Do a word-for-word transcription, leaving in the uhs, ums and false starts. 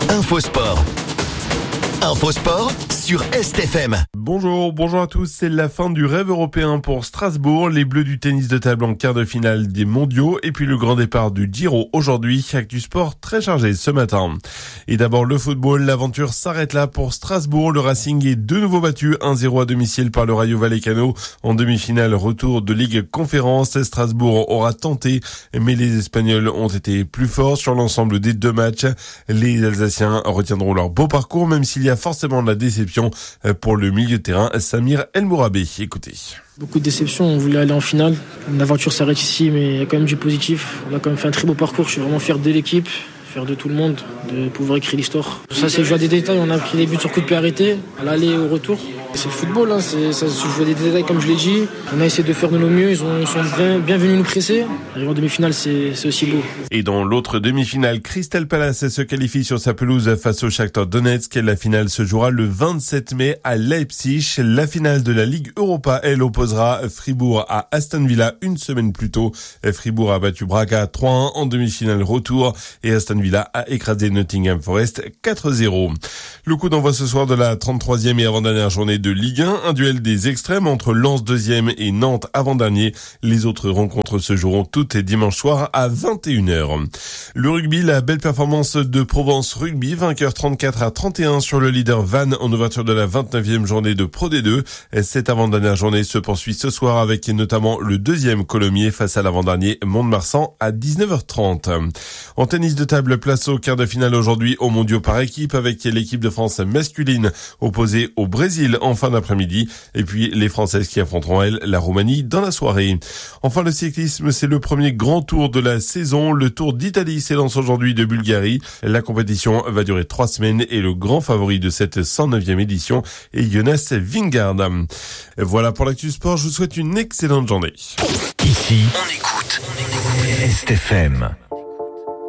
Infosport. Infosport sur S T F M. Bonjour, bonjour à tous. C'est la fin du rêve européen pour Strasbourg. Les Bleus du tennis de table en quart de finale des mondiaux. Et puis le grand départ du Giro aujourd'hui. Actu sport très chargé ce matin. Et d'abord le football. L'aventure s'arrête là pour Strasbourg. Le Racing est de nouveau battu un zéro à domicile par le Rayo Vallecano. En demi-finale, retour de Ligue Conférence. Strasbourg aura tenté, mais les Espagnols ont été plus forts sur l'ensemble des deux matchs. Les Alsaciens retiendront leur beau parcours, même s'il y a forcément de la déception pour le milieu de terrain Samir El Mourabé. Écoutez. Beaucoup de déceptions, on voulait aller en finale. L'aventure s'arrête ici, mais il y a quand même du positif. On a quand même fait un très beau parcours, je suis vraiment fier de l'équipe, fier de tout le monde, de pouvoir écrire l'histoire. Ça c'est le jeu des détails, on a pris des buts sur coup de pied arrêté, à l'aller et au retour. C'est le football, hein, c'est, ça se joue des détails comme je l'ai dit. On a essayé de faire de nos mieux, ils, ont, ils sont bien, bien venus nous presser. Arriver en demi-finale, c'est, c'est aussi beau. Et dans l'autre demi-finale, Crystal Palace se qualifie sur sa pelouse face au Shakhtar Donetsk. La finale se jouera le vingt-sept mai à Leipzig. La finale de la Ligue Europa, elle opposera Fribourg à Aston Villa une semaine plus tôt. Fribourg a battu Braga trois un en demi-finale retour et Aston Villa a écrasé Nottingham Forest quatre zéro. Le coup d'envoi ce soir de la trente-troisième et avant-dernière journée de Ligue un, un duel des extrêmes entre Lens deuxième et Nantes avant-dernier. Les autres rencontres se joueront toutes dimanche soir à vingt et une heures. Le rugby, la belle performance de Provence Rugby, vainqueur trente-quatre à trente et un sur le leader Vannes en ouverture de la vingt-neuvième journée de Pro D deux. Cette avant-dernière journée se poursuit ce soir avec notamment le deuxième Colomiers face à l'avant-dernier Mont-de-Marsan à dix-neuf heures trente. En tennis de table, place au quart de finale aujourd'hui aux mondiaux par équipe avec l'équipe de France masculine opposée au Brésil en fin d'après-midi et puis les Françaises qui affronteront elles la Roumanie dans la soirée. Enfin le cyclisme, c'est le premier grand tour de la saison. Le Tour d'Italie s'élance aujourd'hui de Bulgarie. La compétition va durer trois semaines et le grand favori de cette cent neuvième édition est Jonas Vingegaard. Voilà pour l'actu sport, je vous souhaite une excellente journée. Ici, on écoute S T F M.